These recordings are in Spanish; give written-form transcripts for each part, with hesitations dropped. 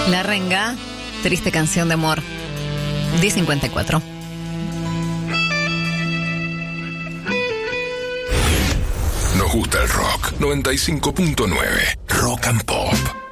La Renga, triste canción de amor. 10:54. Nos gusta el rock. 95.9. Rock and Pop.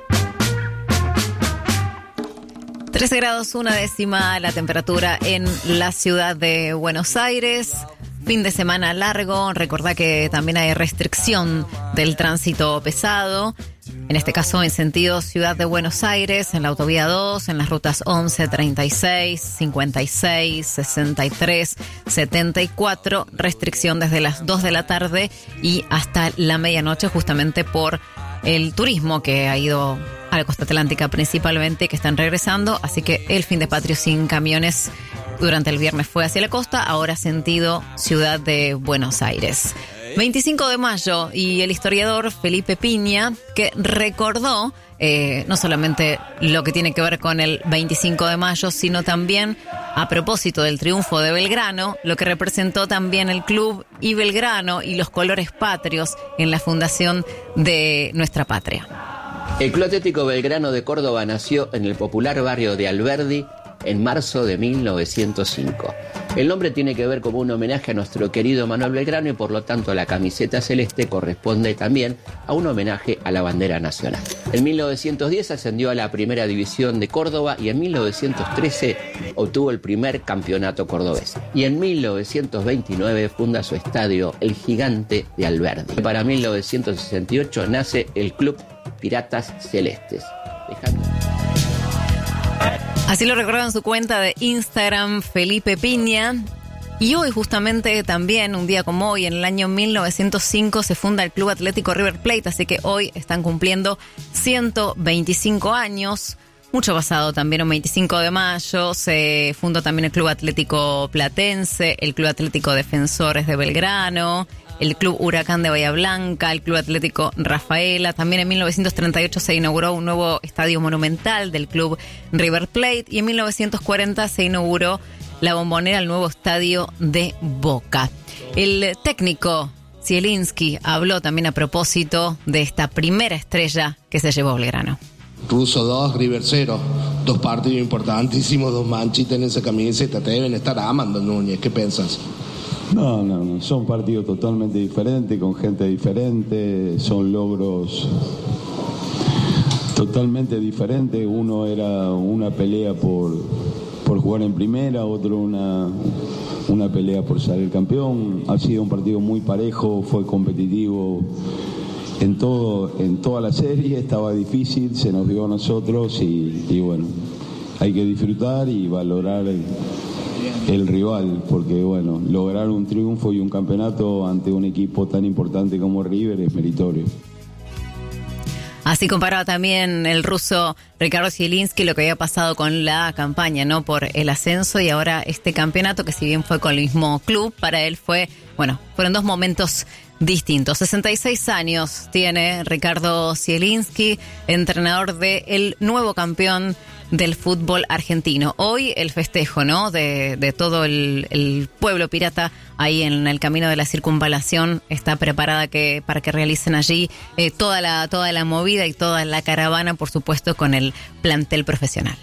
13 grados, 1 décima la temperatura en la ciudad de Buenos Aires. Fin de semana largo. Recordá que también hay restricción del tránsito pesado. En este caso en sentido Ciudad de Buenos Aires, en la autovía 2, en las rutas 11, 36, 56, 63, 74. Restricción desde las 2 de la tarde y hasta la medianoche, justamente por el turismo que ha ido a la costa atlántica principalmente, que están regresando. Así que el fin de patrio sin camiones durante el viernes fue hacia la costa, ahora sentido Ciudad de Buenos Aires. 25 de mayo y el historiador Felipe Piña, que recordó no solamente lo que tiene que ver con el 25 de mayo, sino también a propósito del triunfo de Belgrano, lo que representó también el club y Belgrano y los colores patrios en la fundación de nuestra patria. El Club Atlético Belgrano de Córdoba nació en el popular barrio de Alberdi en marzo de 1905. El nombre tiene que ver como un homenaje a nuestro querido Manuel Belgrano y por lo tanto la camiseta celeste corresponde también a un homenaje a la bandera nacional. En 1910 ascendió a la Primera División de Córdoba y en 1913 obtuvo el primer campeonato cordobés. Y en 1929 funda su estadio El Gigante de Alberdi. Para 1968 nace el Club Piratas Celestes. Así lo recordó en su cuenta de Instagram Felipe Piña. Y hoy justamente también, un día como hoy, en el año 1905, se funda el Club Atlético River Plate, así que hoy están cumpliendo 125 años. Mucho pasado también, un 25 de mayo, se fundó también el Club Atlético Platense, el Club Atlético Defensores de Belgrano, el Club Huracán de Bahía Blanca, el Club Atlético Rafaela. También en 1938 se inauguró un nuevo estadio monumental del Club River Plate y en 1940 se inauguró la Bombonera, el nuevo estadio de Boca. El técnico Zielinski habló también a propósito de esta primera estrella que se llevó Belgrano. Russo 2, River 0. Dos partidos importantísimos, dos manchitas en esa camiseta. Te deben estar amando, Núñez. ¿Qué piensas? No, son partidos totalmente diferentes, con gente diferente, son logros totalmente diferentes. Uno era una pelea por jugar en primera, otro una pelea por salir campeón. Ha sido un partido muy parejo, fue competitivo en toda la serie, estaba difícil, se nos dio a nosotros y bueno, hay que disfrutar y valorar el rival, porque bueno, lograr un triunfo y un campeonato ante un equipo tan importante como River es meritorio. Así comparaba también el ruso Ricardo Zielinski lo que había pasado con la campaña, ¿no? Por el ascenso y ahora este campeonato, que si bien fue con el mismo club, para él fueron dos momentos distintos. 66 años tiene Ricardo Zielinski, entrenador del nuevo campeón del fútbol argentino. Hoy el festejo, ¿no? De todo el pueblo pirata ahí en el camino de la circunvalación está preparada para que realicen allí toda la movida y toda la caravana, por supuesto, con el plantel profesional.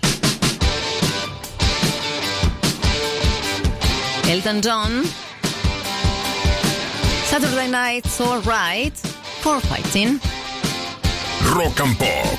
Elton John, Saturday Night's Alright for Fighting. Rock and Pop